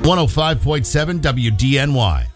105.7 WDNY.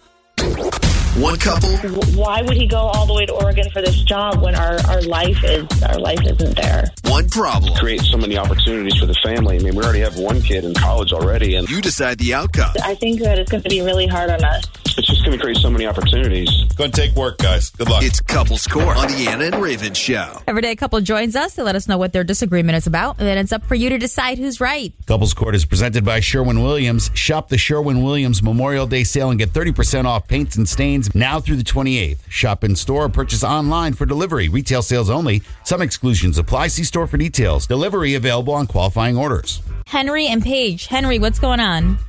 One couple. Why would he go all the way to Oregon for this job when our life isn't there? One problem. Create so many opportunities for the family. I mean, we already have one kid in college already, and You decide the outcome. I think that it's going to be really hard on us. it's just going to create so many opportunities. Go and take work, guys. Good luck. It's Couples Court on the Anna and Raven Show. Every day a couple joins us to let us know what their disagreement is about, and then it's up for you to decide who's right. Couples Court is presented by Sherwin-Williams. Shop the Sherwin-Williams Memorial Day sale and get 30% off paints and stains now through the 28th. Shop in store or purchase online for delivery. Retail sales only. Some exclusions apply. See store for details. Delivery available on qualifying orders. Henry and Paige. Henry, what's going on?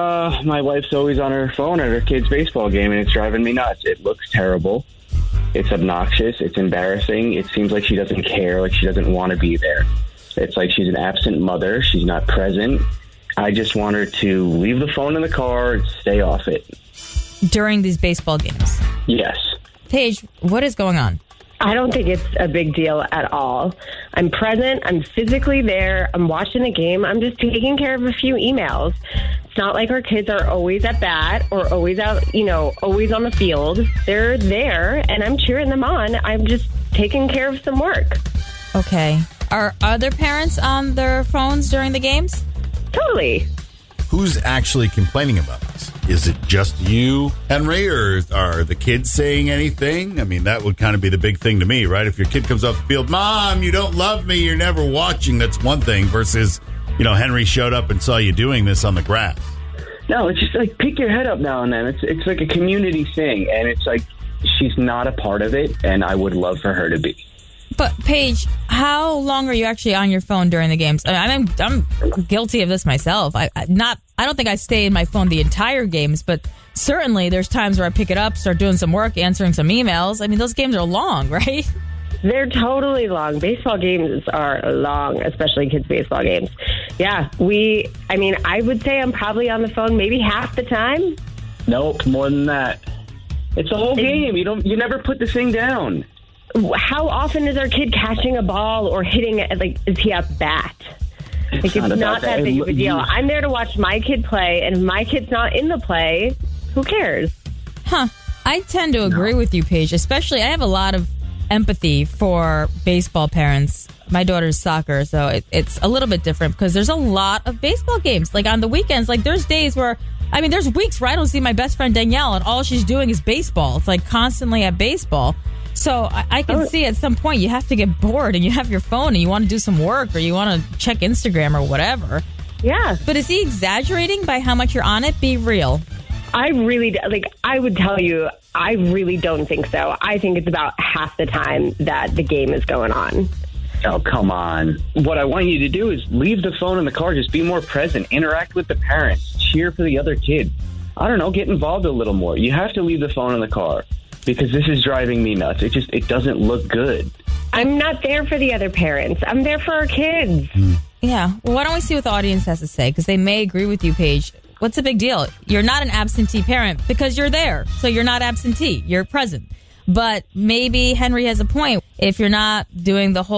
My wife's always on her phone at her kid's baseball game, and it's driving me nuts. It looks terrible. It's obnoxious. It's embarrassing. It seems like she doesn't care, like she doesn't want to be there. It's like she's an absent mother. She's not present. I just want her to leave the phone in the car and stay off it. During these baseball games. Yes. Paige, what is going on? I don't think it's a big deal at all. I'm present. I'm physically there. I'm watching the game. I'm just taking care of a few emails. It's not like our kids are always at bat or always out, always on the field. They're there, and I'm cheering them on. I'm just taking care of some work. Okay. Are other parents on their phones during the games? Totally. Who's actually complaining about this? Is it just you, Henry, or are the kids saying anything? I mean, that would kind of be the big thing to me, right? If your kid comes off the field, Mom, you don't love me, you're never watching, that's one thing, versus, Henry showed up and saw you doing this on the grass. No, it's just like pick your head up now and then. It's like a community thing, and it's like she's not a part of it, and I would love for her to be. But Paige, how long are you actually on your phone during the games? I'm guilty of this myself. I don't think I stay in my phone the entire games, but certainly there's times where I pick it up, start doing some work, answering some emails. I mean, those games are long, right? They're totally long. Baseball games are long, especially kids' baseball games. Yeah, I would say I'm probably on the phone maybe half the time. Nope, more than that. It's a whole game. You never put the thing down. How often is our kid catching a ball or hitting it? Like, is he at bat? It's not that big of a deal. I'm there to watch my kid play, and if my kid's not in the play, who cares? Huh. I tend to agree with you, Paige. Especially, I have a lot of empathy for baseball parents. My daughter's soccer, so it's a little bit different because there's a lot of baseball games. Like on the weekends, like there's days where, there's weeks where I don't see my best friend Danielle, and all she's doing is baseball. It's like constantly at baseball. So I can see at some point you have to get bored and you have your phone and you want to do some work or you want to check Instagram or whatever. Yeah. But is he exaggerating by how much you're on it? Be real. I would tell you, I really don't think so. I think it's about half the time that the game is going on. Oh, come on. What I want you to do is leave the phone in the car. Just be more present. Interact with the parents. Cheer for the other kid. I don't know. Get involved a little more. You have to leave the phone in the car. Because this is driving me nuts. It doesn't look good. I'm not there for the other parents. I'm there for our kids. Yeah. Well, why don't we see what the audience has to say? Because they may agree with you, Paige. What's the big deal? You're not an absentee parent because you're there. So you're not absentee. You're present. But maybe Henry has a point. If you're not doing the whole